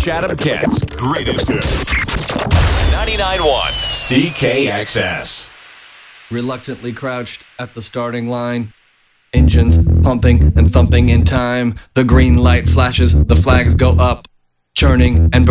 Chatham Kent's greatest hits. 99.1 CKXS. Reluctantly crouched at the starting line. Engines pumping and thumping in time. The green light flashes, the flags go up. Churning and